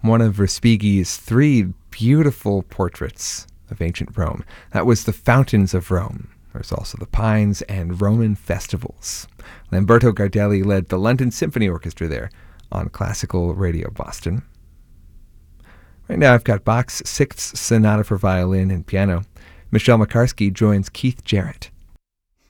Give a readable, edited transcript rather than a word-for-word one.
one of Respighi's 3 beautiful portraits of ancient Rome. That was the Fountains of Rome. There's also the Pines and Roman Festivals. Lamberto Gardelli led the London Symphony Orchestra there on Classical Radio Boston. Right now I've got Bach's 6th Sonata for Violin and Piano. Michelle Makarski joins Keith Jarrett